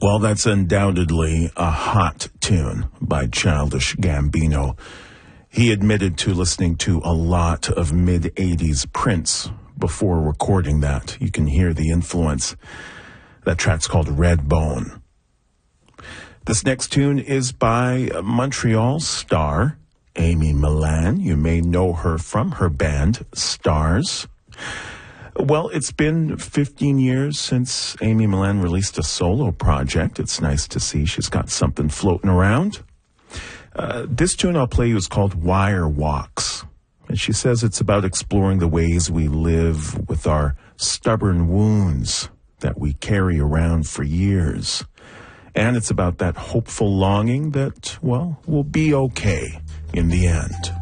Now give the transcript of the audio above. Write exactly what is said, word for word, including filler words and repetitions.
Well, that's undoubtedly a hot tune by Childish Gambino. He admitted to listening to a lot of mid-eighties Prince before recording that. You can hear the influence. That track's called Redbone. This next tune is by Montreal star Amy Millan. You may know her from her band Stars. Well, it's been fifteen years since Amy Millan released a solo project. It's nice to see she's got something floating around. Uh, this tune I'll play you is called Wire Walks. And she says it's about exploring the ways we live with our stubborn wounds that we carry around for years. And it's about that hopeful longing that, well, will be okay in the end.